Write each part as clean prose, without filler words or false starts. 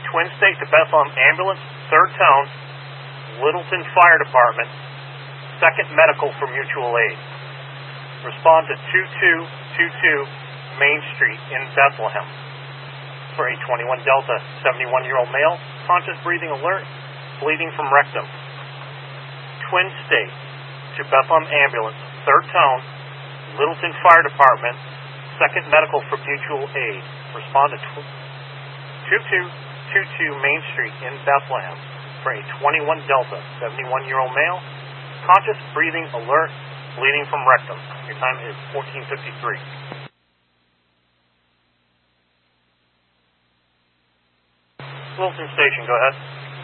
Twin State to Bethlehem Ambulance, 3rd Town, Littleton Fire Department, 2nd Medical for Mutual Aid. Respond to 2222 Main Street in Bethlehem for a 21 Delta, 71-year-old male, conscious breathing alert, bleeding from rectum. Twin State to Bethlehem Ambulance, 3rd Town, Littleton Fire Department, 2nd Medical for Mutual Aid. Respond to 2222 Main Street in Bethlehem for a 21 Delta, 71-year-old male, conscious breathing alert, bleeding from rectum. Your time is 14:53. Littleton Station, go ahead.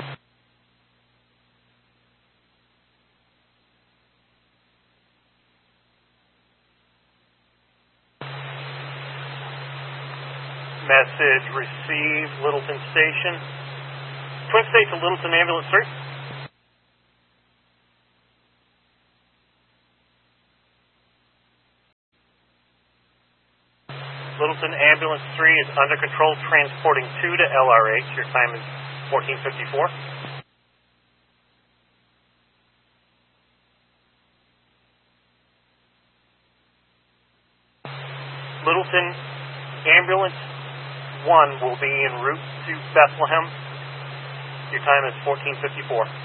Message received, Littleton Station. Twin State to Littleton Ambulance 3. Littleton Ambulance 3 is under control, transporting 2 to LRH. Your time is 14:54. Littleton Ambulance 1 will be en route to Bethlehem. Your time is 14:54.